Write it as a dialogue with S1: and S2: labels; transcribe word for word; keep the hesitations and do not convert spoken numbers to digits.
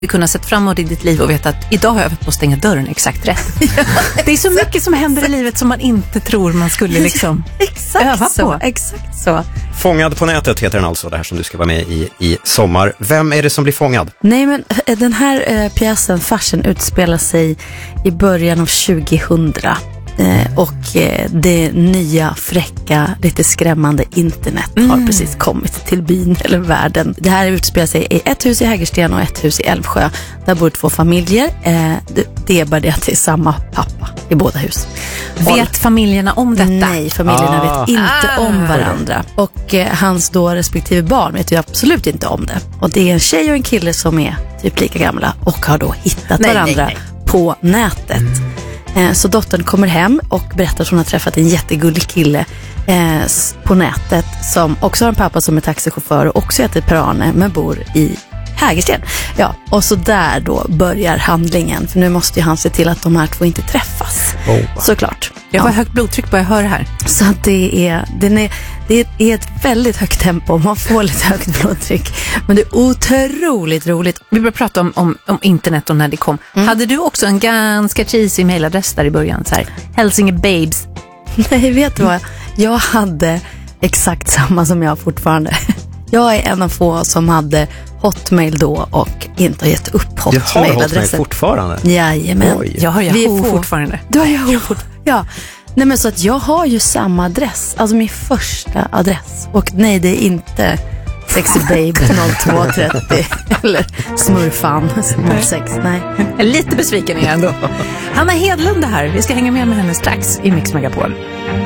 S1: kunna sätta framåt i ditt liv och veta att idag har jag övat på att stänga dörren exakt rätt. Ja, det är så mycket som händer i livet som man inte tror man skulle liksom
S2: exakt
S1: öva
S2: så,
S1: på.
S2: Exakt så.
S3: Fångad på nätet heter den alltså, det här som du ska vara med i i sommar. Vem är det som blir fångad?
S2: Nej, men den här eh, pjäsen, farsen, utspelar sig i början av tjugohundra. Eh, och eh, det nya, fräcka, lite skrämmande internet har mm. precis kommit till byn eller världen. Det här utspelar sig i ett hus i Hägersten och ett hus i Älvsjö. Där bor två familjer. Eh, det, det är bara det att det är samma pappa i båda hus.
S1: Vet och, familjerna om detta?
S2: Nej, familjerna
S3: ah.
S2: vet inte
S1: ah.
S2: om varandra. Och eh, hans då respektive barn vet ju absolut inte om det. Och det är en tjej och en kille som är typ lika gamla och har då hittat nej, varandra nej, nej. på nätet. Mm. Så dottern kommer hem och berättar att hon har träffat en jättegullig kille eh, på nätet som också har en pappa som är taxichaufför och också heter Per-Arne men bor i Hägersten. Ja, och så där då börjar handlingen, för nu måste ju han se till att de här två inte träffas. Oh. Såklart.
S1: Jag har ja. högt blodtryck på jag hör det här.
S2: Så att det är, den är, det är ett väldigt högt tempo. Man får lite högt blodtryck. Men det är otroligt roligt.
S1: Vi börjar prata om, om, om internet och när det kom. Mm. Hade du också en ganska cheesy mailadress där i början? Så här, Hälsinge Babes.
S2: Nej, vet du vad? Jag hade exakt samma som jag fortfarande. Jag är en av få som hade Hotmail då och inte har gett upp Hotmail-adressen.
S3: Du har Hotmail fortfarande?
S2: Jajamän.
S3: Oj.
S1: Jag har Yahoo fortfarande.
S2: Du har Yahoo fortfarande? Ja. Nej, men så att jag har ju samma adress. Alltså min första adress. Och nej, det är inte sexybabe noll två trettio eller smurfan noll sex. Nej.
S1: Jag är lite besviken igen ändå. Hanna Hedlund här. Vi ska hänga med med henne strax i Mix Megapol.